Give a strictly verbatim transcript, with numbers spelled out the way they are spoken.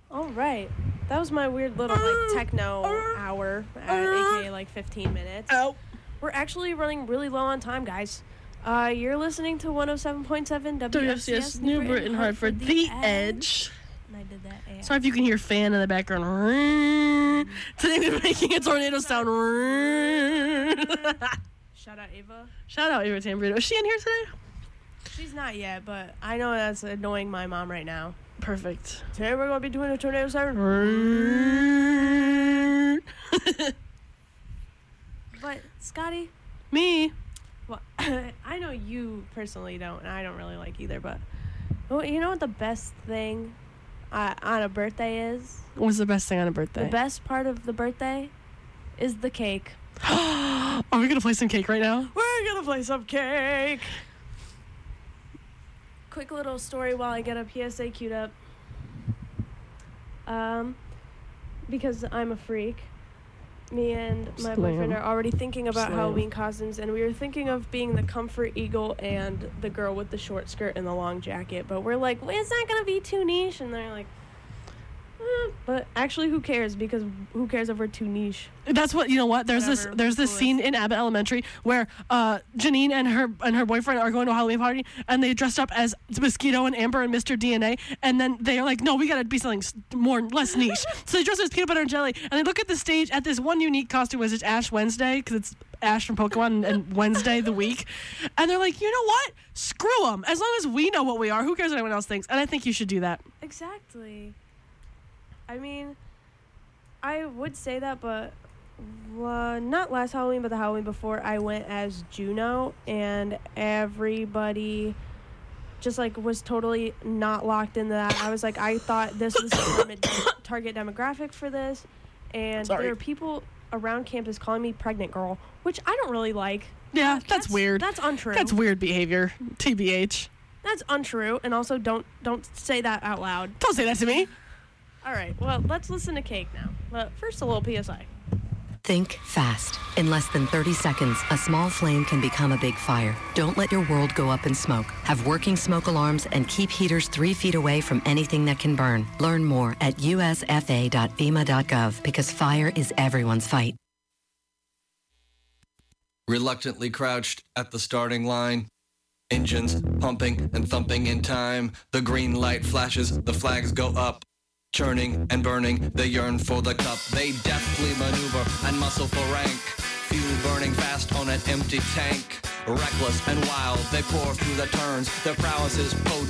All right. That was my weird little like techno hour at A K A like fifteen minutes. Oh. We're actually running really low on time, guys. Uh, you're listening to one oh seven point seven W F C S, W F C S New Britain, Hartford, The Edge. And I did that. A I. Sorry if you can hear fan in the background. Today we're making a tornado sound. Shout out Ava. Shout out Ava Tamburino. Is she in here today? She's not yet, but I know that's annoying my mom right now. Perfect. Today we're going to be doing a tornado siren. But, Scotty. Me. Well, I know you personally don't, and I don't really like either, but well, you know what the best thing uh, on a birthday is? What's the best thing on a birthday? The best part of the birthday is the cake. Are we going to play some cake right now? We're going to play some cake. Quick little story while I get a P S A queued up. Um, because I'm a freak. Me and my Slam. boyfriend are already thinking about Slam. Halloween costumes, and we were thinking of being the Comfort Eagle and the girl with the short skirt and the long jacket. But we're like, well, it's not going to be too niche. And they're like, eh. But actually, who cares? Because who cares if we're too niche? That's what, you know what? There's Whatever, this there's this cool. scene in Abbott Elementary where uh, Janine and her and her boyfriend are going to a Halloween party, and they dressed up as Mosquito and Amber and Mister D N A, and then they're like, no, we got to be something s- more, less niche. So they dress up as peanut butter and jelly, and they look at the stage at this one unique costume, which is Ash Wednesday, because it's Ash from Pokemon and, and Wednesday the week, and they're like, you know what? Screw them. As long as we know what we are, who cares what anyone else thinks? And I think you should do that. Exactly. I mean, I would say that, but uh, not last Halloween, but the Halloween before, I went as Juno, and everybody just like was totally not locked into that. I was like, I thought this was the target- target demographic for this, and Sorry. there are people around campus calling me pregnant girl, which I don't really like. Yeah, that's, weird. That's untrue. That's weird behavior. T B H. That's untrue, and also don't don't say that out loud. Don't say that to me. All right, well, let's listen to Cake now. But first, a little P S I. Think fast. In less than thirty seconds, a small flame can become a big fire. Don't let your world go up in smoke. Have working smoke alarms and keep heaters three feet away from anything that can burn. Learn more at u s f a dot f e m a dot gov because fire is everyone's fight. Reluctantly crouched at the starting line. Engines pumping and thumping in time. The green light flashes, the flags go up. Churning and burning, they yearn for the cup. They deftly maneuver and muscle for rank. Fuel burning fast on an empty tank. Reckless and wild, they pour through the turns. Their prowess is potent.